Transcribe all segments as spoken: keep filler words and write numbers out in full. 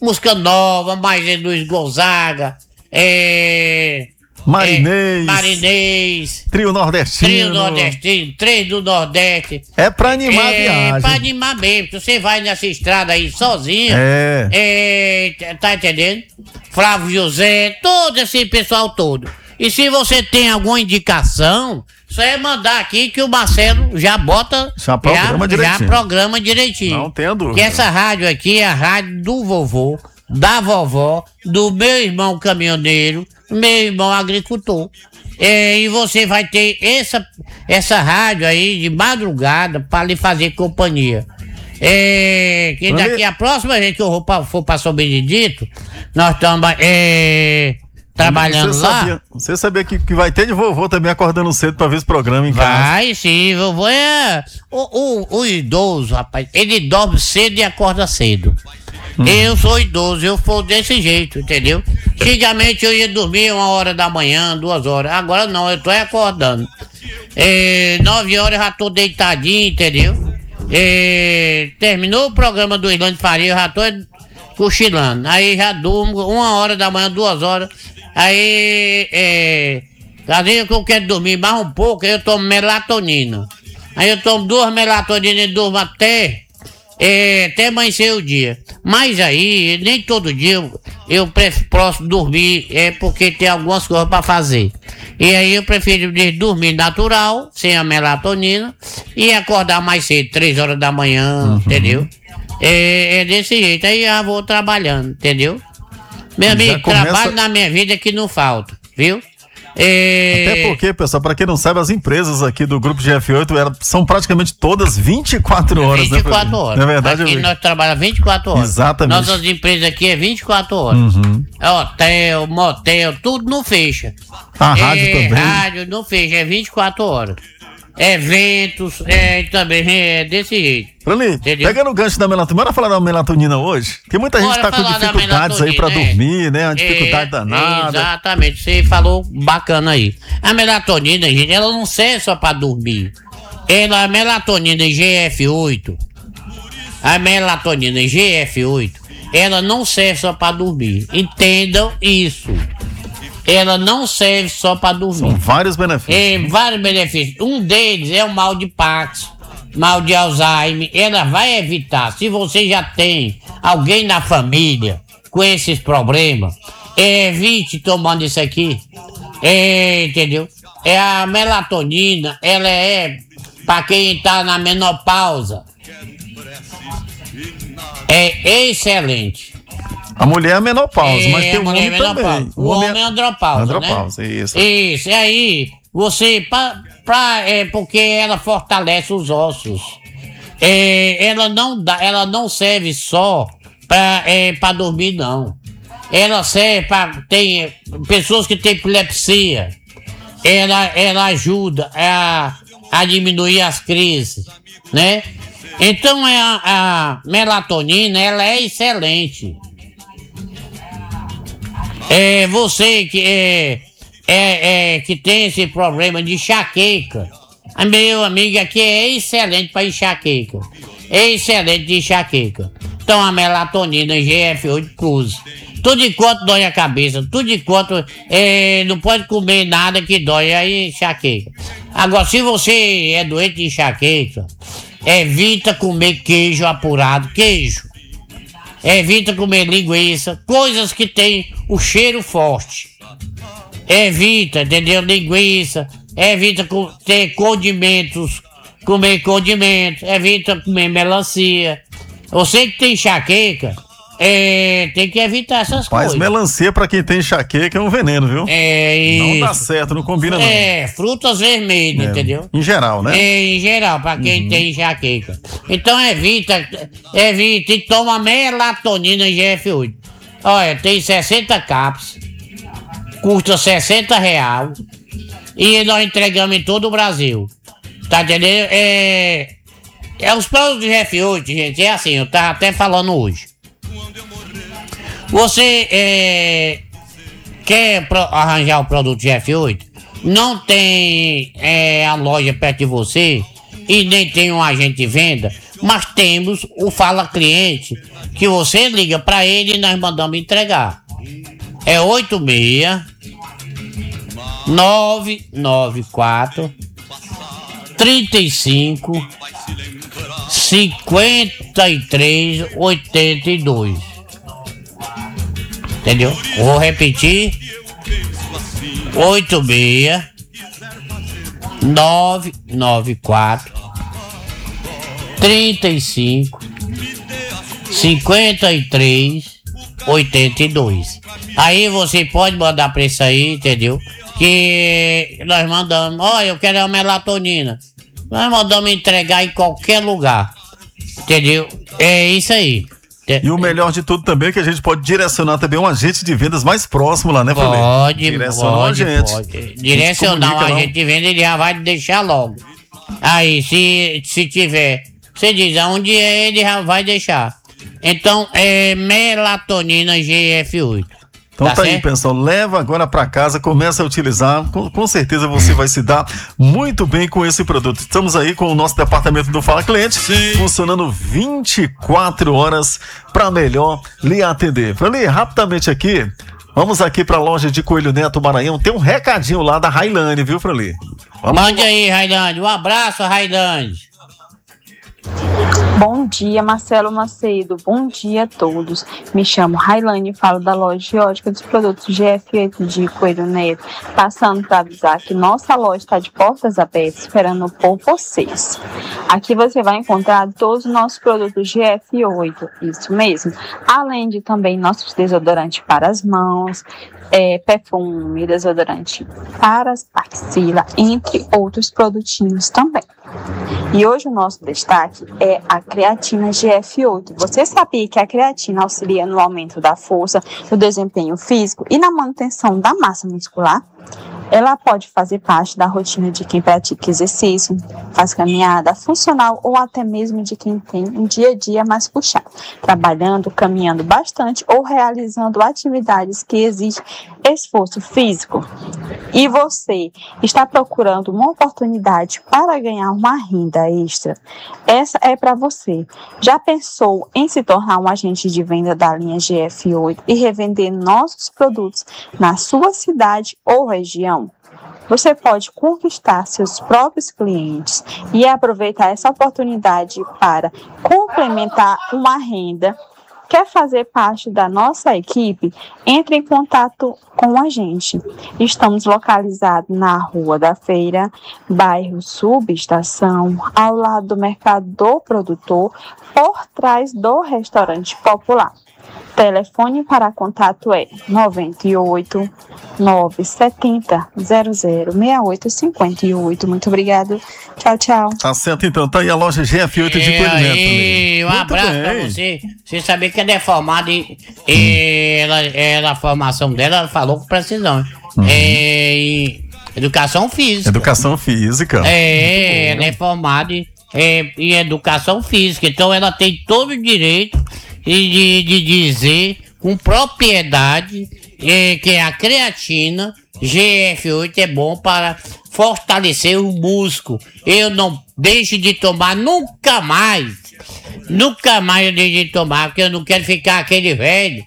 música nova, mais é Luiz Gonzaga, é... Marinês, é, Marinês, Trio Nordestino, Trio Nordestino, Três do Nordeste. É pra animar é, a viagem. É pra animar mesmo. Você vai nessa estrada aí sozinho. É. é. Tá entendendo? Flávio José, todo esse pessoal todo. E se você tem alguma indicação, só é mandar aqui que o Marcelo já bota. Já programa já, direitinho. Já programa direitinho. Não tenha dúvida. Que essa rádio aqui é a rádio do vovô, da vovó, do meu irmão caminhoneiro, meu irmão agricultor. É, e você vai ter essa, essa rádio aí de madrugada para lhe fazer companhia. É, que daqui a próxima vez que eu vou pra, for para São Benedito, nós estamos é, trabalhando você lá. Sabia, você sabia que, que vai ter de vovô também acordando cedo para ver esse programa em casa? Vai sim, vovô é. O, o, o idoso, rapaz, ele dorme cedo e acorda cedo. Hum. Eu sou idoso, eu sou desse jeito, entendeu? Antigamente eu ia dormir uma hora da manhã, duas horas. Agora não, eu tô acordando. É, nove horas eu já tô deitadinho, entendeu? É, terminou o programa do Irlande Faria, eu já tô cochilando. Aí já durmo uma hora da manhã, duas horas. Aí, é, às vezes que eu quero dormir mais um pouco, eu tomo melatonina. Aí eu tomo duas melatoninas e durmo até. É, até amanhecer o dia. Mas aí, nem todo dia eu, eu prefiro, posso dormir, é porque tem algumas coisas para fazer. E aí eu prefiro dormir natural, sem a melatonina, e acordar mais cedo, três horas da manhã, uhum. entendeu? É, é desse jeito, aí já vou trabalhando, entendeu? Meu já amigo, começa... trabalho na minha vida que não falta, viu? É... Até porque, pessoal, para quem não sabe, as empresas aqui do Grupo G F oito elas são praticamente todas vinte e quatro horas, vinte e quatro né? horas. Na verdade, aqui nós trabalhamos vinte e quatro horas. Exatamente. Nossas empresas aqui é vinte e quatro horas. Uhum. Hotel, motel, tudo não fecha. A é, rádio também. Rádio não fecha, é vinte e quatro horas. Eventos, é, também é desse jeito. Prali, pegando o gancho da melatonina, bora falar da melatonina hoje? Tem muita gente que tá com dificuldades aí pra é, dormir, né? Uma dificuldade é, danada. Exatamente, você falou bacana aí. A melatonina, gente, ela não serve só pra dormir. Ela, a melatonina G F oito, a melatonina G F oito, ela não serve só pra dormir. Entendam isso. Ela não serve só para dormir. São vários benefícios. É, vários benefícios. Um deles é o mal de Parkinson, mal de Alzheimer. Ela vai evitar. Se você já tem alguém na família com esses problemas, evite tomando isso aqui. É, entendeu? É a melatonina, ela é para quem está na menopausa. É excelente. A mulher é menopausa, é, mas tem o homem é também. O, o homem é andropausa, andropausa, né? isso. Isso, e aí, você, pra, pra, é, porque ela fortalece os ossos. É, ela, não dá, ela não serve só pra, é, pra dormir, não. Ela serve pra, tem pessoas que têm epilepsia. Ela, ela ajuda a, a diminuir as crises, né? Então, é a, a melatonina, ela é excelente. É, você que, é, é, é, que tem esse problema de enxaqueca, meu amigo aqui é excelente para enxaqueca. É excelente de enxaqueca. Então a melatonina G F oito Plus. Tudo enquanto dói a cabeça, tudo enquanto é, não pode comer nada que dói, aí enxaqueca. Agora, se você é doente de enxaqueca, evita comer queijo apurado, queijo. Evita comer linguiça, coisas que tem o cheiro forte. Evita, entendeu? Linguiça, evita ter condimentos, comer condimentos, evita comer melancia. Você que tem enxaqueca, é, tem que evitar essas Mas coisas. Mas melancia pra quem tem enxaqueca é um veneno, viu? É isso. Não dá certo, não combina não. É, frutas vermelhas, é, entendeu? Em geral, né? É, em geral, pra quem uhum. tem enxaqueca. Então evita, evita e toma melatonina G F oito. Olha, tem sessenta cápsulas, custa sessenta reais e nós entregamos em todo o Brasil. Tá entendendo? É, é os produtos G F oito, gente, é assim, eu tava até falando hoje. Você é, quer pro, arranjar o produto G F oito? Não tem é, a loja perto de você e nem tem um agente de venda, mas temos o Fala Cliente, que você liga pra ele e nós mandamos entregar. É oito seis nove nove quatro trinta e cinco cinquenta e três oitenta e dois. Entendeu? Vou repetir. oito seis nove nove quatro trinta e cinco cinquenta e três oitenta e dois. Aí você pode mandar pra isso aí, entendeu? Que nós mandamos, ó, oh, eu quero a melatonina. Nós mandamos entregar em qualquer lugar. Entendeu? É isso aí. E o melhor de tudo também é que a gente pode direcionar também um agente de vendas mais próximo lá, né, Felipe? Pode, Direcionar pode, um agente. pode. Direcionar um agente de venda, ele já vai deixar logo. Aí, se, se tiver, você diz aonde é, ele já vai deixar. Então, é melatonina G F oito. Então tá, tá aí, pessoal, leva agora para casa, começa a utilizar, com, com certeza você vai se dar muito bem com esse produto. Estamos aí com o nosso departamento do Fala Cliente, sim, funcionando vinte e quatro horas para melhor lhe atender. Frali, rapidamente aqui, vamos aqui para a loja de Coelho Neto Maranhão, tem um recadinho lá da Railane, viu, Frali? Mande aí, Railane, um abraço, Railane. Bom dia, Marcelo Macedo. Bom dia a todos. Me chamo Railane e falo da loja de ótica dos produtos G F oito de Coelho Neto, passando para avisar que nossa loja está de portas abertas esperando por vocês. Aqui você vai encontrar todos os nossos produtos G F oito, isso mesmo, além de também nossos desodorantes para as mãos, é, perfume, desodorante para as axilas, entre outros produtinhos também. E hoje o nosso destaque é a creatina G F oito. Você sabia que a creatina auxilia no aumento da força, no desempenho físico e na manutenção da massa muscular? Ela pode fazer parte da rotina de quem pratica exercício, faz caminhada funcional ou até mesmo de quem tem um dia a dia mais puxado, trabalhando, caminhando bastante ou realizando atividades que exigem esforço físico. E você está procurando uma oportunidade para ganhar uma renda extra? Essa é para você. Já pensou em se tornar um agente de venda da linha G F oito e revender nossos produtos na sua cidade ou região? Você pode conquistar seus próprios clientes e aproveitar essa oportunidade para complementar uma renda. Quer fazer parte da nossa equipe? Entre em contato com a gente. Estamos localizados na Rua da Feira, bairro Subestação, ao lado do Mercado do Produtor, por trás do Restaurante Popular. Telefone para contato é nove oito nove sete zero zero zero seis oito cinco oito. Muito obrigado. Tchau, tchau. Tá certo, então. Tá aí a loja G F oito de Coelho Neto. Um abraço bem pra você. Você sabia que ela é formada e, e ela, ela, a formação dela, ela falou com precisão. Uhum. É, em educação física. Educação física. É, ela é formada em, é, em educação física. Então ela tem todo o direito de, de dizer com propriedade é, que a creatina G F oito é bom para fortalecer o músculo. Eu não deixo de tomar nunca mais. Nunca mais eu deixo de tomar, porque eu não quero ficar aquele velho.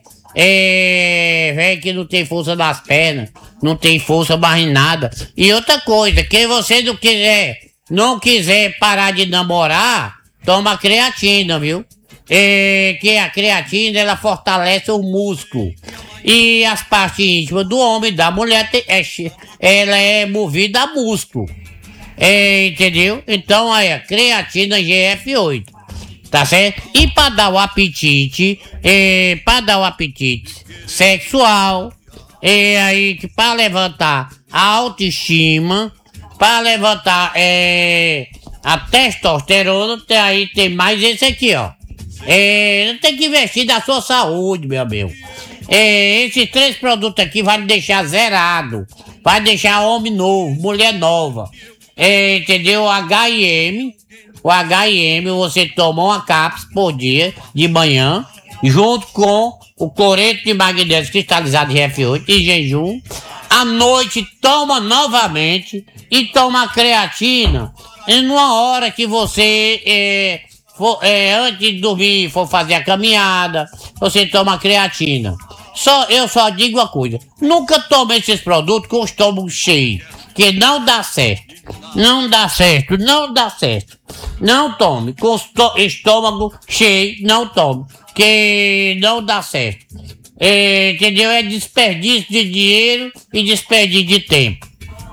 É, velho que não tem força nas pernas, não tem força mais em nada. E outra coisa, que você não quiser, não quiser parar de namorar, toma creatina, viu? É, que a creatina, ela fortalece o músculo. E as partes íntimas do homem, da mulher, tem, é, ela é movida a músculo. É, entendeu? Então, aí, a creatina G F oito. Tá certo? E para dar o apetite, é, para dar o apetite sexual, é, aí, para levantar a autoestima, para levantar é, a testosterona, tem, aí tem mais esse aqui, ó. É, tem que investir na sua saúde, meu amigo. É, esses três produtos aqui vai deixar zerado, vai deixar homem novo, mulher nova. É, entendeu? O H I M, o H I M você toma uma cápsula por dia, de manhã, junto com o cloreto de magnésio cristalizado G F oito em jejum. À noite toma novamente e toma a creatina. E numa hora que você é, for, é, antes de dormir, for fazer a caminhada, você toma creatina. Só, eu só digo uma coisa, nunca tome esses produtos com o estômago cheio, que não dá certo. Não dá certo, não dá certo. Não tome com o estômago cheio, não tome, que não dá certo. É, entendeu? É desperdício de dinheiro e desperdício de tempo.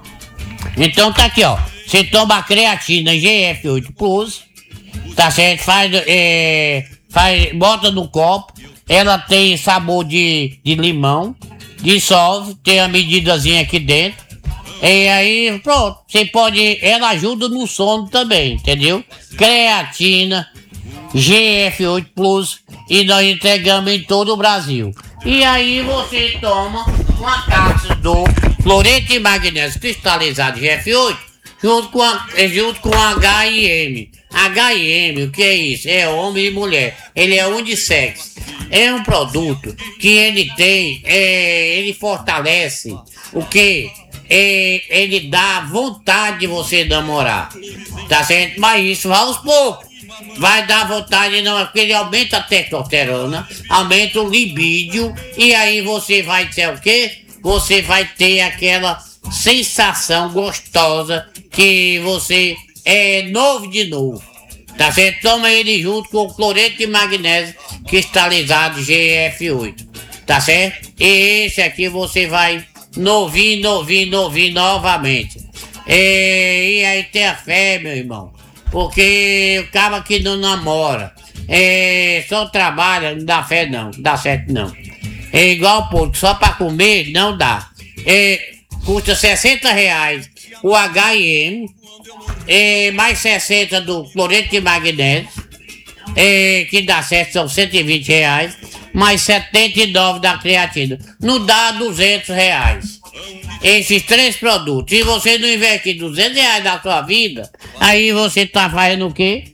Então tá aqui, ó. Você toma a creatina G F oito Plus, tá certo? Faz, é, faz, bota no copo. Ela tem sabor de, de limão, dissolve, tem a medidazinha aqui dentro. E aí, pronto, você pode. Ela ajuda no sono também, entendeu? Creatina G F oito Plus, e nós entregamos em todo o Brasil. E aí você toma uma cápsula do cloreto de magnésio cristalizado G F oito junto com, a, junto com H I M. H I M, o que é isso? É homem e mulher. Ele é unissex. É um produto que ele tem, é, ele fortalece o que? É, ele dá vontade de você namorar. Tá certo? Mas isso vai aos poucos. Vai dar vontade, não, porque ele aumenta a testosterona, aumenta o libídio, e aí você vai ter o quê? Você vai ter aquela sensação gostosa que você é novo de novo. Tá certo? Toma ele junto com o cloreto de magnésio cristalizado G F oito. Tá certo? E esse aqui você vai novinho, novinho, novinho novamente. E, e aí tenha fé, meu irmão. Porque o cara que não namora, é, só trabalha, não dá fé não, não dá certo não. É igual porco, só pra comer não dá. É, custa sessenta reais o H I M, é, mais sessenta do cloreto de magnésio, é, que dá certo, são cento e vinte reais, mais setenta e nove da creatina. Não dá duzentos reais. Esses três produtos. Se você não investir duzentos reais na sua vida, aí você tá fazendo o quê?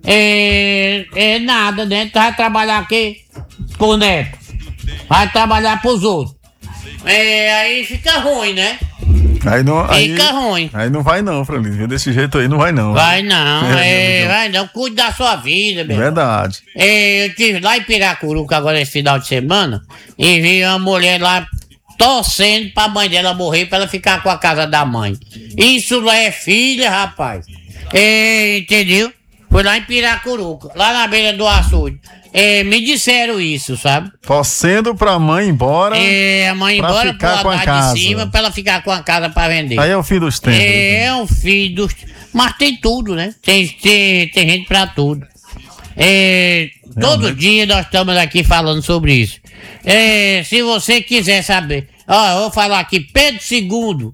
É, é nada, né? Vai trabalhar aqui com o neto. Vai trabalhar pros outros. É, aí fica ruim, né? Aí não, aí, fica ruim. Aí não vai não, Franlin. Desse jeito aí não vai não. Vai não, é, é, vai não. Cuide da sua vida, meu. Verdade. É, eu estive lá em Piracuruca agora esse final de semana e vi uma mulher lá torcendo pra mãe dela morrer pra ela ficar com a casa da mãe. Isso lá é filha, rapaz. É, entendeu? Foi lá em Piracuruca, lá na beira do açude. É, me disseram isso, sabe? Torcendo pra mãe ir embora. É, a mãe pra embora ficar com a andar casa de cima pra ela ficar com a casa pra vender. Aí é o fim dos tempos. É, é o fim dos. Mas tem tudo, né? Tem, tem, tem gente pra tudo. É, todo dia nós estamos aqui falando sobre isso. É, se você quiser saber, ó, eu vou falar aqui, Pedro segundo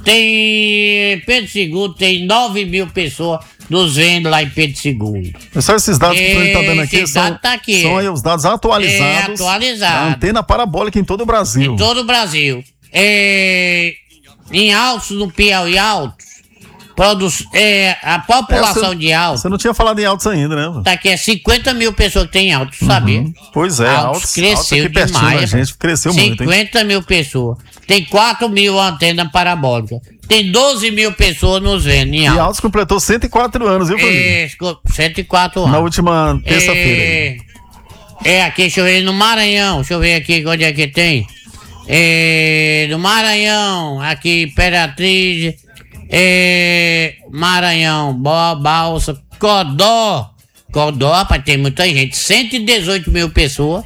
tem. Pedro segundo tem nove mil pessoas nos vendo lá em Pedro segundo. Só esses dados que a gente tá dando aqui são, tá aqui, são aí os dados atualizados. É, atualizado. Antena parabólica em todo o Brasil. Em todo o Brasil. É, em Altos, no Piauí Altos, produz, é, a população é, de Altos. Você não tinha falado em Altos ainda, né? Tá aqui, é cinquenta mil pessoas que tem Altos, sabia? Uhum. Pois é, Altos, Altos cresceu Altos aqui demais. A gente cresceu muito. cinquenta mil pessoas. Tem quatro mil antenas parabólicas. Tem doze mil pessoas nos vendo em Altos. E Altos completou cento e quatro anos, viu, Felipe? É, cento e quatro anos. Na última terça-feira. É, é, aqui, deixa eu ver, no Maranhão. Deixa eu ver aqui onde é que tem. É, no Maranhão, aqui, Imperatriz, é, Maranhão, Boa, Balsa, Codó. Codó, rapaz, tem muita gente. cento e dezoito mil pessoas.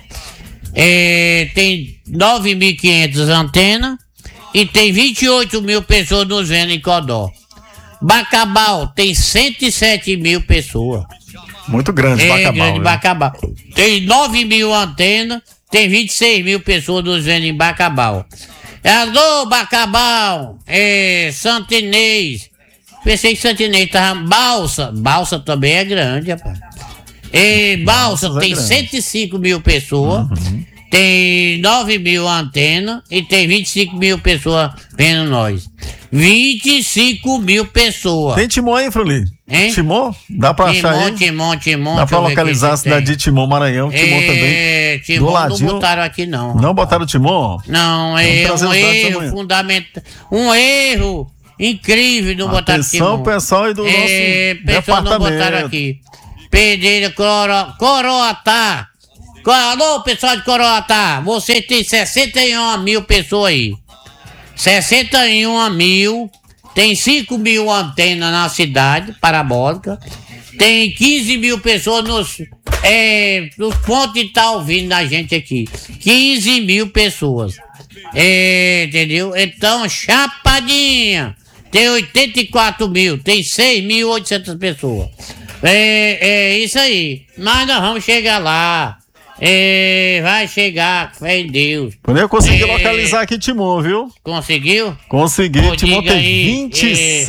É, tem nove mil e quinhentas antenas. E tem vinte e oito mil pessoas nos vendo em Codó. Bacabal tem cento e sete mil pessoas. Muito grande, é, Bacabal. Grande né? Bacabal. Tem nove mil antenas, tem vinte e seis mil pessoas nos vendo em Bacabal. Alô, Bacabal, é, Santo Inês. Pensei que Santo Inês tava. Balsa, Balsa também é grande, rapaz. É, Balsa Balsas tem é cento e cinco mil pessoas. Uhum. Tem nove mil antenas e tem vinte e cinco mil pessoas vendo nós. vinte e cinco mil pessoas. Tem Timon aí, Fruli? Hein? Timon? Dá pra Timon, achar aí? Timon, Timon. Dá pra localizar a cidade de Timon, Maranhão. Timon é, também. Timon do ladinho. Não botaram aqui, não. Não botaram Timon? Não, é um erro fundamental. Um erro incrível não botaram Timon. Atenção, pessoal, e do é, nosso pessoal departamento. não botaram aqui. Pedreira, Coro, Coroatá. Alô, pessoal de Coroatá, você tem sessenta e uma mil pessoas aí. sessenta e uma mil, tem cinco mil antenas na cidade, parabólica. Tem quinze mil pessoas nos, é, nos pontos que tá ouvindo a gente aqui. quinze mil pessoas. É, entendeu? Então, Chapadinha tem oitenta e quatro mil, tem seis mil e oitocentas pessoas. É, é isso aí. Mas nós vamos chegar lá. É, vai chegar, fé em Deus. Eu consegui é, localizar aqui Timon, viu? Conseguiu? Consegui. Pô, Timon tem aí, vinte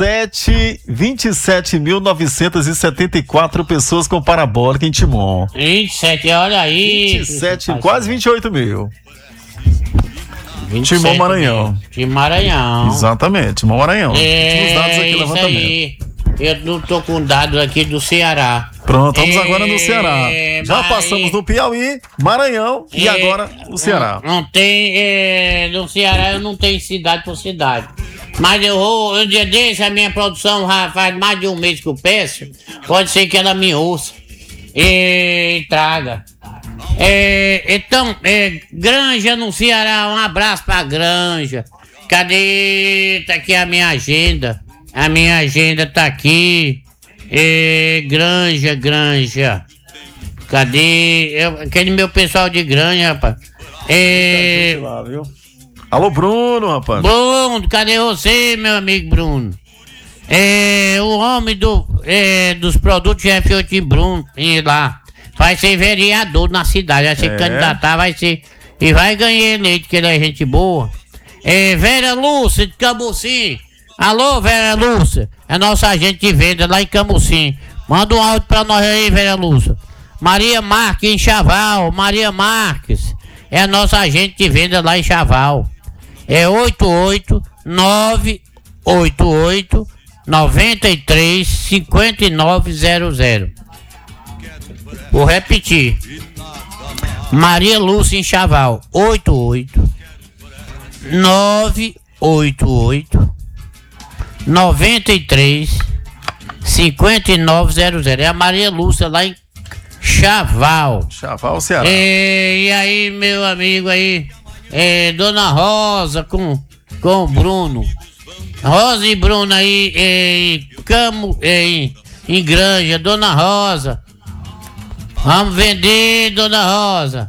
e sete mil novecentos e setenta e quatro pessoas com parabólica em Timon. vinte e sete, olha aí. vinte e sete, quase vinte e oito mil. vinte e sete Timon Maranhão. mil. Timon Maranhão. Exatamente, Timon Maranhão. É, Os dados aqui, isso levantamento. aí. Eu não tô com dados aqui do Ceará. Pronto, estamos É, agora no Ceará. Já mas- passamos no Piauí, Maranhão e É, agora o Ceará. Não, não tem. É, no Ceará eu não tenho cidade por cidade. Mas eu vou. Um dia desse, a minha produção já faz mais de um mês que eu peço. Pode ser que ela me ouça e traga. É, então, é, Granja no Ceará, um abraço pra Granja. Cadê? Tá aqui a minha agenda. A minha agenda tá aqui. É, Granja, Granja. Cadê? Eu, aquele meu pessoal de Granja, rapaz. É, Lá, viu? Alô, Bruno, rapaz. Bruno, cadê você, meu amigo Bruno? É, o homem do, é, dos produtos F oito de Bruno, e lá. Vai ser vereador na cidade, vai se É. candidatar, vai ser. E vai ganhar eleito, que ele é gente boa. É, Vera Lúcia de Camusim. Alô, Vera Lúcia. É nossa agente de venda lá em Camusim. Manda um áudio pra nós aí, Vera Lúcia. Maria Marques em Chaval. Maria Marques. É a nossa agente de venda lá em Chaval. É oito oito nove oito oito nove três cinco nove zero zero. Vou repetir. Maria Lúcia em Chaval. oito oito nove oito oito nove três cinco nove zero zero. É a Maria Lúcia lá em Chaval. Chaval, Ceará. É, e aí, meu amigo aí, é, Dona Rosa com, com o Bruno. Rosa e Bruno aí, é, em Camo, é, em, em Granja. Dona Rosa. Vamos vender, Dona Rosa.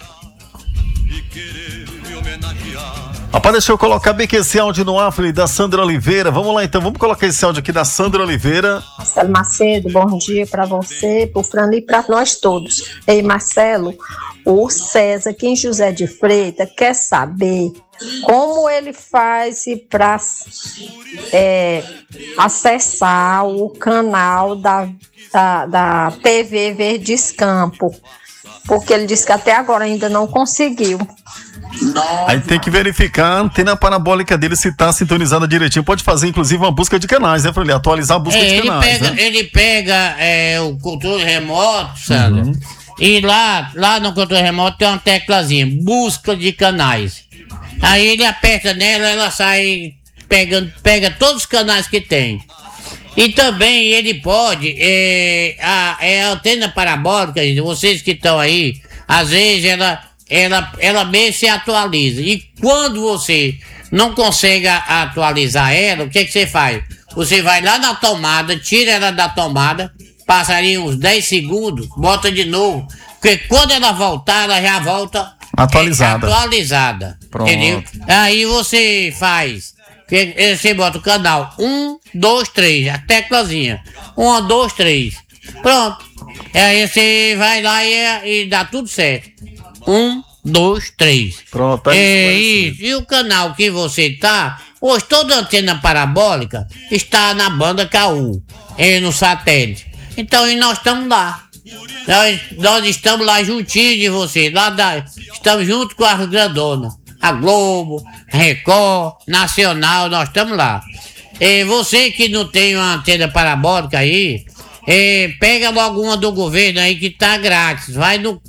Rapaz, deixa eu colocar bem que esse áudio no ar, filho, da Sandra Oliveira. Vamos lá então, vamos colocar esse áudio aqui da Sandra Oliveira. Marcelo Macedo, bom dia para você, pro Fran e para nós todos. Ei, Marcelo, o César aqui em José de Freitas quer saber como ele faz para é, acessar o canal da, da, da T V Verdes Campo, porque ele disse que até agora ainda não conseguiu. Aí tem que verificar a antena parabólica dele se tá sintonizada direitinho. Pode fazer, inclusive, uma busca de canais, né, pra ele atualizar a busca É, de ele canais, pega, né? ele pega é, o controle remoto, Sandra, Uhum. e lá, lá no controle remoto tem uma teclazinha, busca de canais. Aí ele aperta nela, ela sai pegando, pega todos os canais que tem. E também ele pode, é, a, é a antena parabólica, vocês que estão aí, às vezes ela, ela, ela mesmo se atualiza. E quando você não consegue a- atualizar ela, o que, que você faz? Você vai lá na tomada, tira ela da tomada, passaria uns dez segundos, bota de novo. Porque quando ela voltar, ela já volta Atualizada. é, atualizada. Pronto. Entendeu? Aí você faz. que- Você bota o canal um, dois, três, a teclazinha. um, dois, três. Pronto. Aí você vai lá e, e dá tudo certo. um, dois, três. Pronto, tá É esclarecido. isso. E o canal que você tá, hoje toda antena parabólica está na banda K U, é, no satélite. Então e nós estamos lá. Nós, nós estamos lá juntinho de você. Lá da, estamos junto com as grandonas. A Globo, Record, Nacional, nós estamos lá. E você que não tem uma antena parabólica aí, é, pega logo uma do governo aí que tá grátis. Vai no,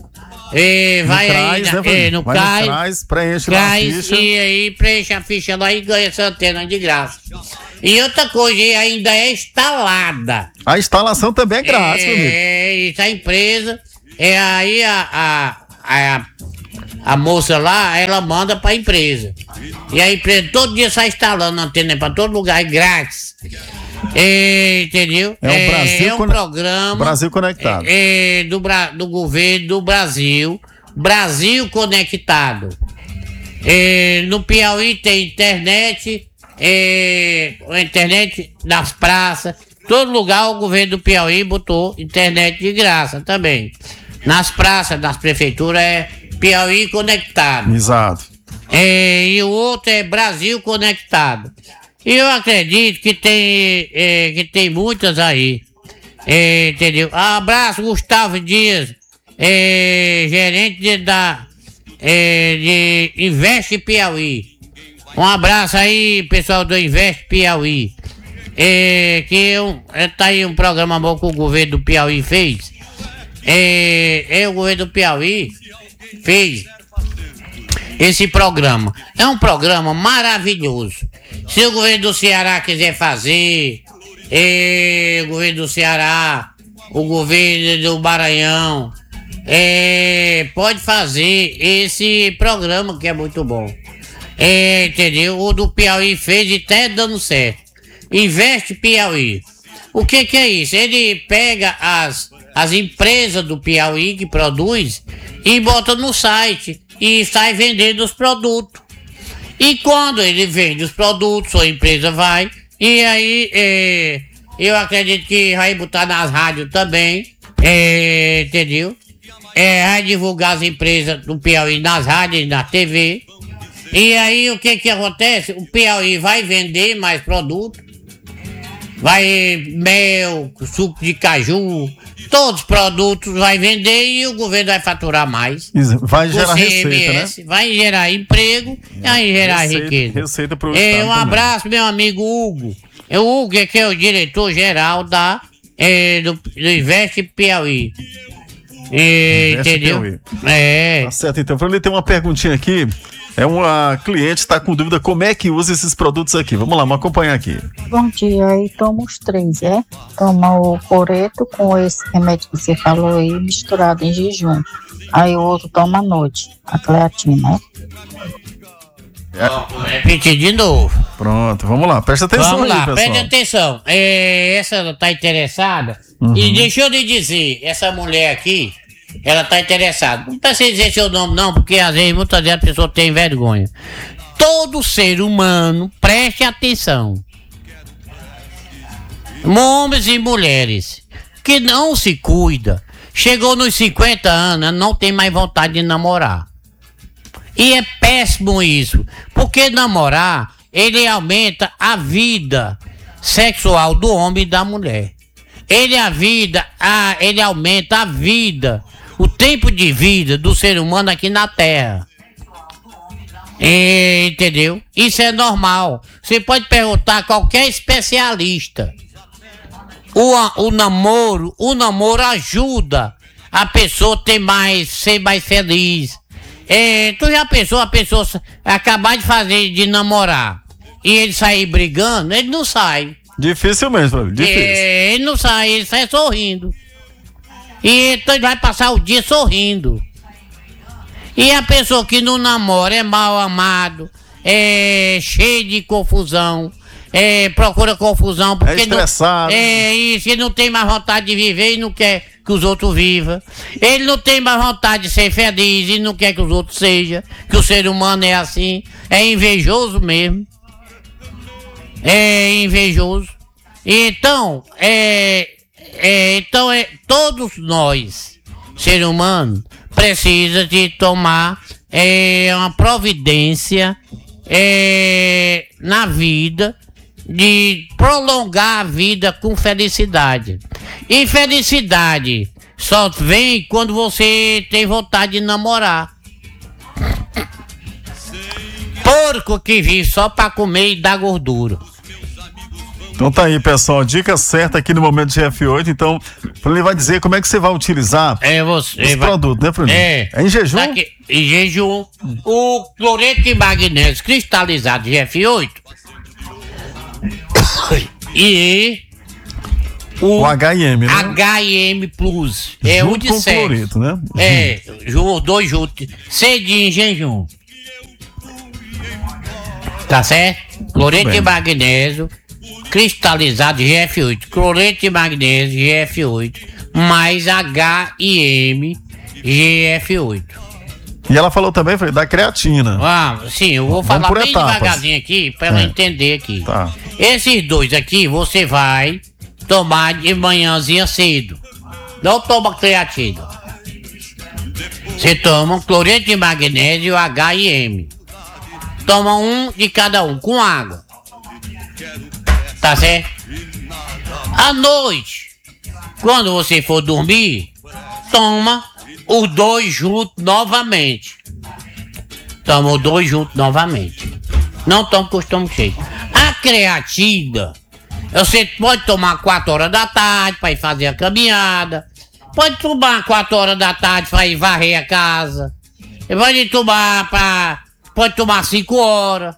É, vai no aí CRAS, na, né, é, no vai CRAS, no CRAS, preenche lá a CRAS, ficha. e aí preenche a ficha lá e ganha essa antena de graça. E outra coisa, e ainda é instalada. A instalação também é grátis, meu amigo. É, isso a empresa, é aí a, a, a, a moça lá, ela manda pra empresa. E a empresa todo dia sai instalando antena pra todo lugar, é grátis. É, entendeu? É o Brasil é um Cone- programa Brasil Conectado. é, é, do, Bra- do governo do Brasil, Brasil Conectado. É, no Piauí tem internet, é, a internet das praças, todo lugar o governo do Piauí botou internet de graça também. Nas praças, nas prefeituras é Piauí Conectado. Exato. É, e o outro é Brasil Conectado. E eu acredito que tem, é, que tem muitas aí. É, entendeu? Abraço, Gustavo Dias, é, gerente de, da, é, de Investe Piauí. Um abraço aí, pessoal do Investe Piauí. É, que eu, é, tá aí um programa bom que o governo do Piauí fez. É, é o governo do Piauí fez esse programa. É um programa maravilhoso. Se o governo do Ceará quiser fazer, é, o governo do Ceará, o governo do Maranhão, é, pode fazer esse programa que é muito bom. É, entendeu? O do Piauí fez e tá dando certo. Investe Piauí. O que que é isso? Ele pega as, as empresas do Piauí que produz e bota no site e sai vendendo os produtos. E quando ele vende os produtos, a empresa vai, e aí é, eu acredito que vai botar nas rádios também, é, entendeu? É, vai divulgar as empresas do Piauí nas rádios, na T V. E aí o que que acontece? O Piauí vai vender mais produtos, vai mel, suco de caju, todos os produtos vai vender e o governo vai faturar mais. Vai gerar o receita, C M S, né? vai gerar emprego e vai gerar Receita- riqueza. receita pro é, Estado um também. abraço, meu amigo Hugo. É o Hugo que é o diretor-geral da, é, do, do Investe Piauí. É, Investe entendeu? Piauí. É. Tá certo, então. Pra ele tem uma perguntinha aqui. É uma cliente está com dúvida como é que usa esses produtos aqui. Vamos lá, vamos acompanhar aqui. Bom dia, aí toma os três, é? Toma o coreto com esse remédio que você falou aí, misturado em jejum. Aí o outro toma à noite, a creatina, né? Repetir de novo. Pronto, vamos lá, presta atenção Vamos aí, lá, pessoal. preste atenção. É, essa tá interessada. Uhum. E deixa eu lhe dizer, essa mulher aqui, ela tá interessada. Não precisa dizer seu nome não, porque às vezes, muitas vezes a pessoa tem vergonha. Todo ser humano, preste atenção. Homens e mulheres que não se cuida, chegou nos cinquenta anos, não tem mais vontade de namorar. E é péssimo isso, porque namorar, ele aumenta a vida sexual do homem e da mulher. Ele a vida, a, ele aumenta a vida, o tempo de vida do ser humano aqui na Terra. É, entendeu? Isso é normal. Você pode perguntar a qualquer especialista. O, o namoro, o namoro ajuda a pessoa ter mais, ser mais feliz. É, tu já pensou a pessoa acabar de fazer, de namorar, e ele sair brigando? Ele não sai. Dificilmente, Flávio, difícil. É, ele não sai, ele sai sorrindo. E então ele vai passar o dia sorrindo. E a pessoa que não namora é mal amado, é cheio de confusão, é, procura confusão porque É estressado. Não, é isso, ele não tem mais vontade de viver e não quer que os outros vivam. Ele não tem mais vontade de ser feliz e não quer que os outros sejam. Que o ser humano é assim, é invejoso mesmo. É invejoso. Então, é, é, então é, todos nós, ser humano, precisa de tomar é, uma providência é, na vida, de prolongar a vida com felicidade. E felicidade só vem quando você tem vontade de namorar. Porco que vive só para comer e dar gordura. Então tá aí, pessoal, dica certa aqui no Momento G F oito. Então, ele vai dizer como é que você vai utilizar é você, os vai, produtos, né, Fernando? É. É em jejum? Aqui, em jejum. O cloreto de magnésio cristalizado G F oito e o, o H I M, né? H I M Plus. É junto o de com sexo. cloreto, né? É, os dois juntos. Cedinho em jejum. Tá certo? Cloreto de magnésio cristalizado G F oito. Cloreto de magnésio G F oito mais H I M G F oito. E ela falou também, Frei, da creatina. Ah, sim, eu vou Vamos falar por bem etapas. devagarzinho aqui pra ela É. entender aqui. Tá. Esses dois aqui você vai tomar de manhãzinha cedo. Não toma creatina. Você toma cloreto de magnésio e H I M. Toma um de cada um, com água. Tá certo? À noite, quando você for dormir, toma os dois juntos novamente. Toma os dois juntos novamente. Não toma com o estômago cheio. A creatina, você pode tomar quatro horas da tarde para ir fazer a caminhada. Pode tomar quatro horas da tarde para ir varrer a casa. Pode tomar para... Pode tomar cinco horas.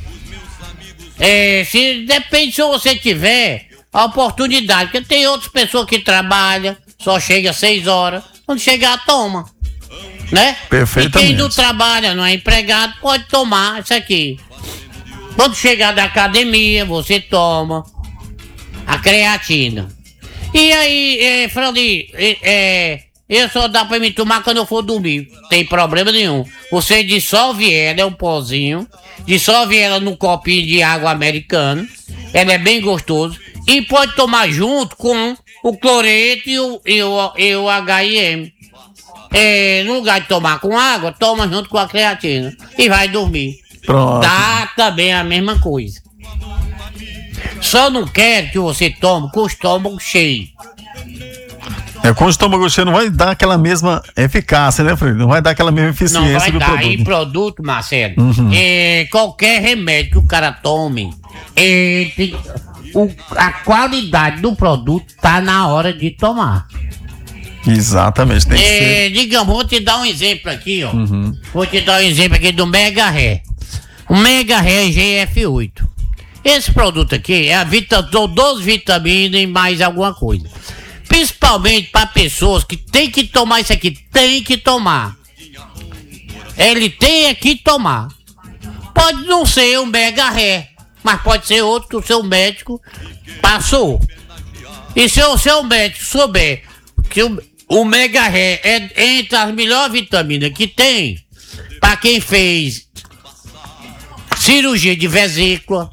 É, se, depende se você tiver a oportunidade. Porque tem outras pessoas que trabalham, só chega às seis horas. Quando chegar, toma. Né? Perfeitamente. E quem não trabalha, não é empregado, pode tomar isso aqui. Quando chegar da academia, você toma a creatina. E aí, é, Frali, é, é, eu só dá pra me tomar quando eu for dormir. Não tem problema nenhum. Você dissolve ela, é um pozinho. Dissolve ela num copinho de água americana. Ela é bem gostosa. E pode tomar junto com o cloreto e o, e o, e o H I M. É, no lugar de tomar com água, toma junto com a creatina. E vai dormir. Pronto. Dá também a mesma coisa. Só não quero que você tome com o estômago cheio. É, com o estômago cheio não vai dar aquela mesma eficácia, né, Frei? Não vai dar aquela mesma eficiência Não vai do dar. produto. E produto, Marcelo, Uhum. é, qualquer remédio que o cara tome, é, tem- o- a qualidade do produto tá na hora de tomar. Exatamente, tem que ser. É, digamos, vou te dar um exemplo aqui, ó. Uhum. Vou te dar um exemplo aqui do Mega Ré. O Mega Ré G F oito. Esse produto aqui é a vita, doze vitaminas e mais alguma coisa. Principalmente para pessoas que tem que tomar isso aqui, tem que tomar. Ele tem é que tomar. Pode não ser o Mega Ré, mas pode ser outro que o seu médico passou. E se o seu médico souber que o, o Mega Ré é entre as melhores vitaminas que tem, para quem fez cirurgia de vesícula,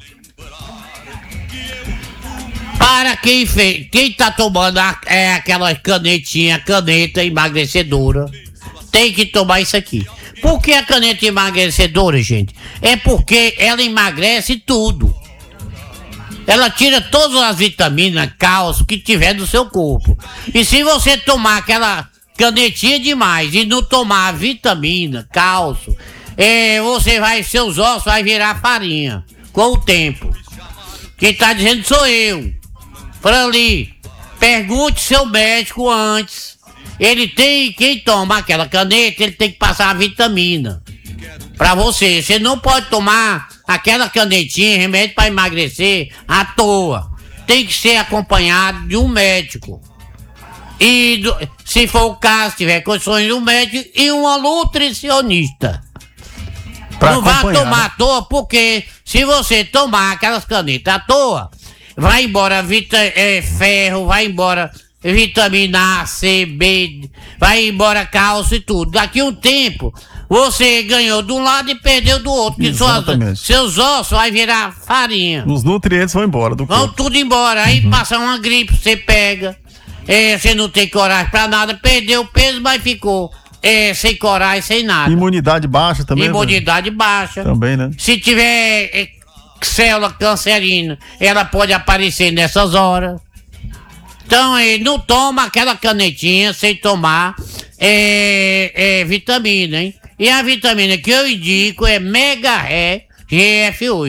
para quem fez, quem tá tomando a, é aquela canetinha, caneta emagrecedora, tem que tomar isso aqui. Por que a caneta emagrecedora, gente? É porque ela emagrece tudo. Ela tira todas as vitaminas, cálcio que tiver no seu corpo. E se você tomar aquela canetinha demais e não tomar vitamina, cálcio, é, você vai, seus ossos vai virar farinha com o tempo. Quem tá dizendo sou eu. Frali, pergunte seu médico antes. Ele tem, quem toma aquela caneta, ele tem que passar a vitamina pra você. Você não pode tomar aquela canetinha, remédio para emagrecer à toa. Tem que ser acompanhado de um médico. E do, se for o caso, tiver condições de um médico e uma nutricionista. Pra não vá acompanhar, tomar né? à toa, porque se você tomar aquelas canetas à toa, vai embora vita, é, ferro, vai embora vitamina A, C, B, vai embora cálcio e tudo. Daqui a um tempo, você ganhou de um lado e perdeu do outro. Que suas, Exatamente. seus ossos vai virar farinha. Os nutrientes vão embora do Vão corpo. tudo embora. Aí passa uma gripe, você pega. É, você não tem coragem pra nada, perdeu o peso, mas ficou é, sem coragem, sem nada. Imunidade baixa também. Imunidade baixa. Frei? Também, né? Se tiver é, célula cancerina, ela pode aparecer nessas horas. Então, ele não toma aquela canetinha sem tomar é, é, vitamina, hein? E a vitamina que eu indico é Mega Ré G F oito.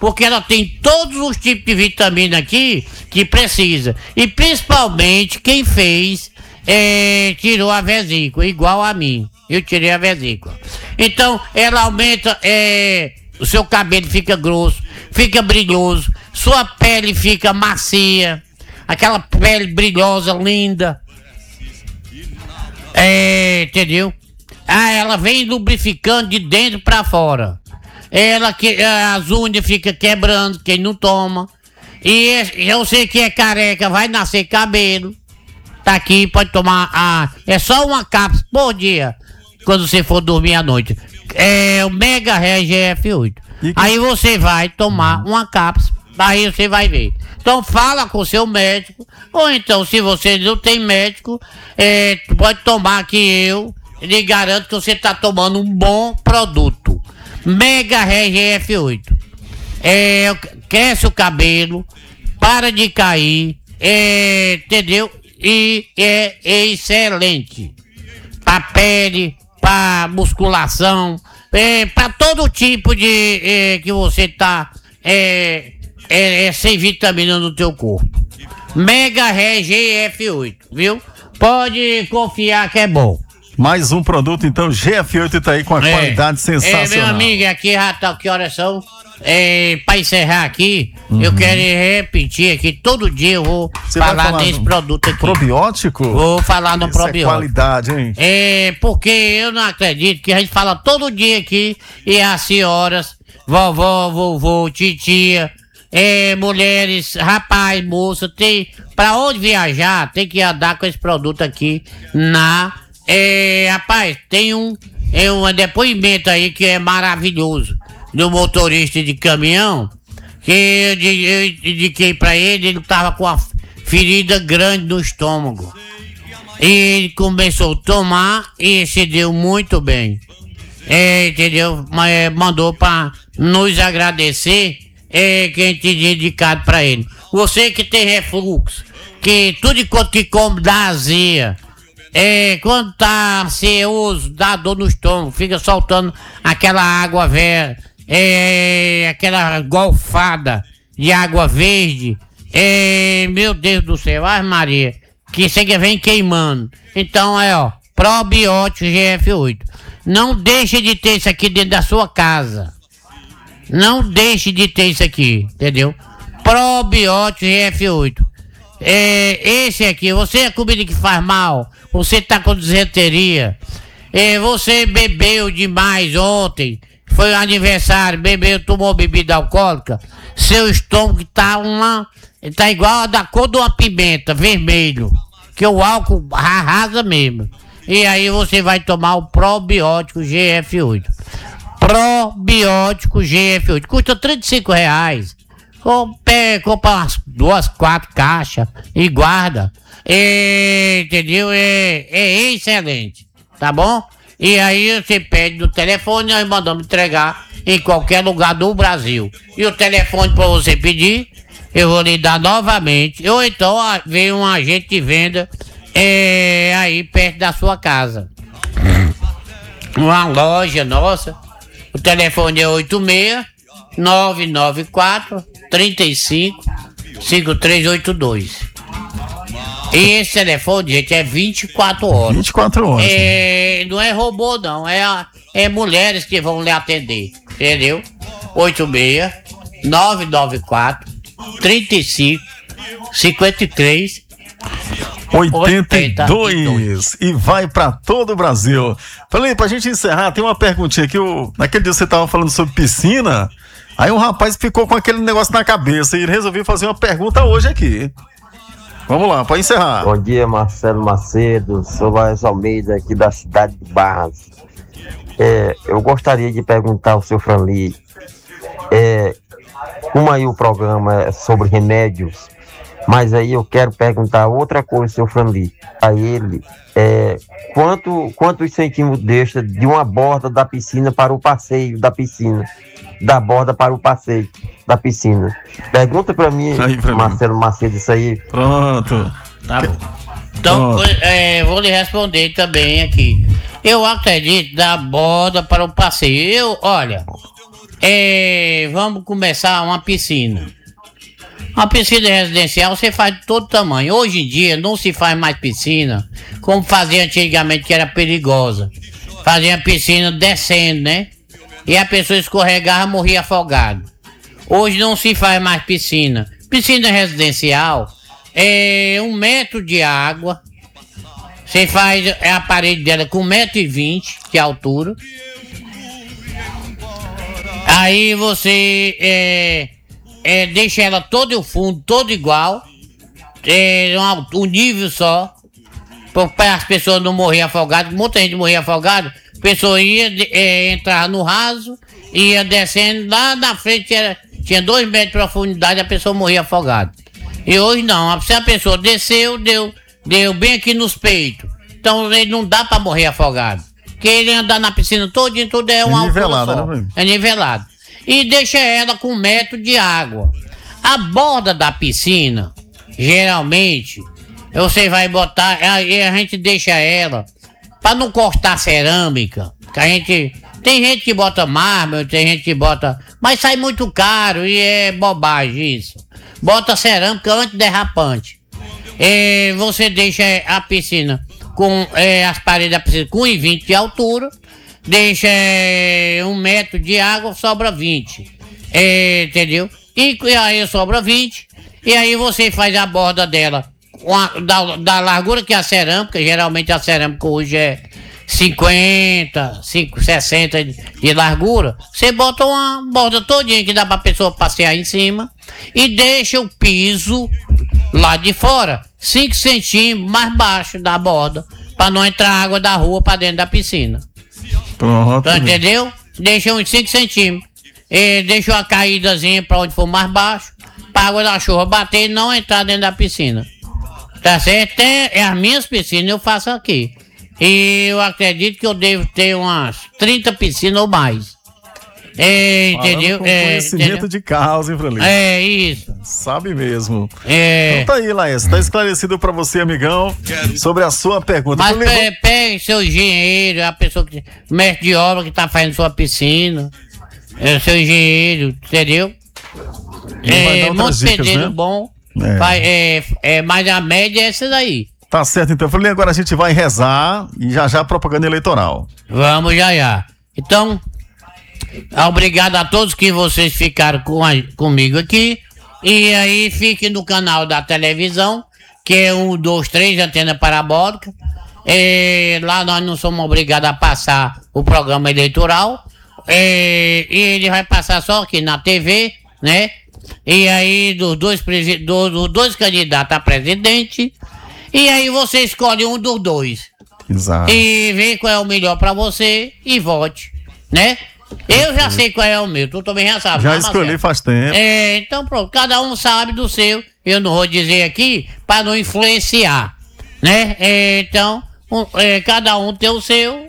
porque ela tem todos os tipos de vitamina aqui que precisa. E principalmente quem fez, é, tirou a vesícula, igual a mim. Eu tirei a vesícula. Então, ela aumenta, é, o seu cabelo fica grosso, fica brilhoso, sua pele fica macia, aquela pele brilhosa, linda. É, entendeu? Ah, ela vem lubrificando de dentro pra fora. Ela que as unhas ficam quebrando, quem não toma. E eu sei que é careca, vai nascer cabelo. Tá aqui, pode tomar. Ah, é só uma cápsula por dia quando você for dormir à noite. É o Mega Hair G F oito. Que... Aí você vai tomar uma cápsula, aí você vai ver. Então fala com o seu médico, ou então se você não tem médico, é, pode tomar aqui eu, lhe garanto que você está tomando um bom produto. Mega Hair G F oito. É, cresce o cabelo, para de cair, é, entendeu? E é, é excelente para pele, para musculação, é, para todo tipo de é, que você tá é, é, é, sem vitamina no teu corpo. Mega Hair G F oito, viu? Pode confiar que é bom. Mais um produto, então, G F oito tá aí com a é, qualidade sensacional. É, meu amigo, aqui já tá, que horas são? É, para encerrar aqui, uhum. eu quero repetir aqui, todo dia eu vou Você falar, falar desse produto aqui. Probiótico? Vou falar no Isso probiótico. É qualidade, hein? É, porque eu não acredito que a gente fala todo dia aqui e as senhoras, vovó, vovô, titia, é, mulheres, rapaz, moça, tem, pra onde viajar, tem que andar com esse produto aqui na, é, rapaz, tem um, é um depoimento aí que é maravilhoso. Do motorista de caminhão, que eu, eu indiquei pra ele, ele tava com a ferida grande no estômago. E ele começou a tomar e se deu muito bem. É, entendeu? Mas mandou pra nos agradecer, é, que a gente tinha indicado pra ele. Você que tem refluxo, que tudo enquanto que come dá azia. É, quando tá ansioso, dá dor no estômago, fica soltando aquela água velha. É, aquela golfada de água verde, é, meu Deus do céu, ai Maria, que você que vem queimando. Então é, ó, probiótico G F oito. Não deixe de ter isso aqui dentro da sua casa. Não deixe de ter isso aqui, entendeu? Probiótico G F oito. É, esse aqui, você é comida que faz mal, você tá com disenteria, é, você bebeu demais ontem, foi o aniversário, bebeu, tomou bebida alcoólica, seu estômago tá uma, tá igual a da cor de uma pimenta, vermelho, que o álcool arrasa mesmo. E aí você vai tomar o probiótico G F oito. Probiótico G F oito, custa trinta e cinco reais. Compre, compra umas duas, quatro caixas e guarda. É, entendeu? É, é excelente, tá bom? E aí você pede no telefone, nós mandamos entregar em qualquer lugar do Brasil. E o telefone para você pedir, eu vou lhe dar novamente. Ou então vem um agente de venda é, aí perto da sua casa. Uma loja nossa. O telefone é oito seis nove nove quatro três cinco cinco três oito dois. E esse telefone, gente, é vinte e quatro horas. vinte e quatro horas. É, não é robô, não. É, é mulheres que vão lhe atender. Entendeu? oito seis nove nove quatro três cinco cinco três oitenta e dois. E vai pra todo o Brasil. Falei, pra gente encerrar, tem uma perguntinha aqui. O, naquele dia você tava falando sobre piscina. Aí um rapaz ficou com aquele negócio na cabeça e ele resolveu fazer uma pergunta hoje aqui. Vamos lá, para encerrar. Bom dia, Marcelo Macedo, sou Laércio Almeida, aqui da cidade de Barras. É, eu gostaria de perguntar ao seu Franli, é, como aí o programa é sobre remédios, mas aí eu quero perguntar outra coisa, seu Franli, a ele, é, quanto, quantos centímetros deixa de uma borda da piscina para o passeio da piscina? Da borda para o passeio da piscina. Pergunta pra mim, aí, pra Marcelo mim. Macedo, isso aí. Pronto. Tá bom. Então, Pronto. É, vou lhe responder também aqui. Eu acredito da borda para o passeio. Eu, olha, é, vamos começar uma piscina. Uma piscina residencial você faz de todo tamanho. Hoje em dia não se faz mais piscina como fazia antigamente, que era perigosa. Fazia piscina descendo, né? E a pessoa escorregava, morria afogado. Hoje não se faz mais piscina. Piscina residencial é um metro de água. Você faz a parede dela com um metro e vinte de altura. Aí você é, é, deixa ela todo o fundo, todo igual. É, um, um nível só. Para as pessoas não morrerem afogadas. Muita gente morria afogada. A pessoa ia é, entrar no raso, ia descendo, lá na frente era, tinha dois metros de profundidade, a pessoa morria afogada. E hoje não, se a pessoa desceu, deu, deu bem aqui nos peitos. Então ele não dá para morrer afogado. Porque ele andar na piscina todinho, tudo é uma é nivelado, altura só. Né, é nivelado. E deixa ela com um metro de água. A borda da piscina, geralmente, você vai botar, aí a gente deixa ela para não cortar cerâmica. Que a gente, tem gente que bota mármore, tem gente que bota, mas sai muito caro e é bobagem isso. Bota cerâmica antiderrapante. É, você deixa a piscina com é, as paredes da piscina com um e vinte de altura, deixa é, um metro de água, sobra vinte. É, entendeu? E, e aí sobra vinte. E aí você faz a borda dela uma, da, da largura que é a cerâmica. Geralmente a cerâmica hoje é cinquenta, sessenta de, de largura. Você bota uma borda todinha que dá pra pessoa passear em cima e deixa o piso lá de fora cinco centímetros mais baixo da borda, pra não entrar água da rua pra dentro da piscina. Pronto. Então, entendeu? Deixa uns cinco centímetros. E deixa uma caídazinha pra onde for mais baixo, pra água da chuva bater e não entrar dentro da piscina. Tá certo? É, as minhas piscinas eu faço aqui. E eu acredito que eu devo ter umas trinta piscinas ou mais. É, entendeu? Com É, conhecimento entendeu? de causa, hein, Frelimo? É isso. Sabe mesmo. É. Então tá aí, Laércio. Tá esclarecido pra você, amigão, sobre a sua pergunta. Mas Frelimo, pe- pegue seu engenheiro, a pessoa que. Mestre de obra que tá fazendo sua piscina. É, seu engenheiro, entendeu? Ele vai dar É, outras monte de dicas, pedreiro né? bom. É. Faz, é, é, mas a média é essa daí. Tá certo, então. Frelimo, agora a gente vai rezar e já já propaganda eleitoral. Vamos já já. Então, obrigado a todos que vocês ficaram com a- comigo aqui. E aí fique no canal da televisão, que é um, dois, três, antena parabólica. É, lá nós não somos obrigados a passar o programa eleitoral. É, e ele vai passar só aqui na T V, né? E aí dos dois, presi- do- dos dois candidatos a presidente. E aí você escolhe um dos dois. Exato. E vê qual é o melhor pra você e vote, né? Eu já sei qual é o meu, tu também já sabe. Já né, escolhi Marcelo? faz tempo. É, então pronto, cada um sabe do seu. Eu não vou dizer aqui para não influenciar, né? É, então, um, é, cada um tem o seu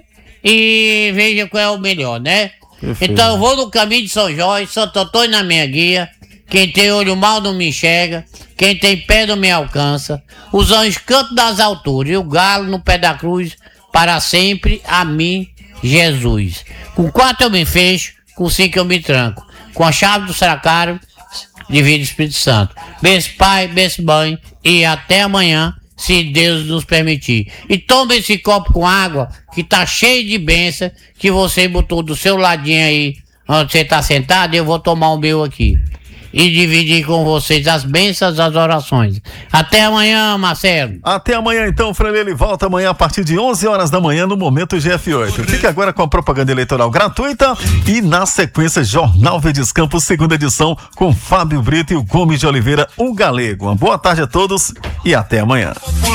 e veja qual é o melhor, né? Perfeito. Então eu vou no caminho de São Jorge, Santo Antônio na minha guia. Quem tem olho mal não me enxerga, quem tem pé não me alcança. Os anjos cantam das alturas e o galo no pé da cruz, para sempre a mim, Jesus. Com quatro eu me fecho, com cinco eu me tranco. Com a chave do sacrário, divide o Espírito Santo. Beijo pai, beijo mãe e até amanhã, se Deus nos permitir. E toma esse copo com água que tá cheio de bênção que você botou do seu ladinho aí, onde você tá sentado, eu vou tomar o meu aqui. E dividir com vocês as bênçãos, as orações. Até amanhã, Marcelo. Até amanhã, então, Frelimo. Ele volta amanhã a partir de onze horas da manhã no Momento G F oito. Fique agora com a propaganda eleitoral gratuita e, na sequência, Jornal Verdes Campos, segunda edição, com Fábio Brito e o Gomes de Oliveira, o Galego. Uma boa tarde a todos e até amanhã.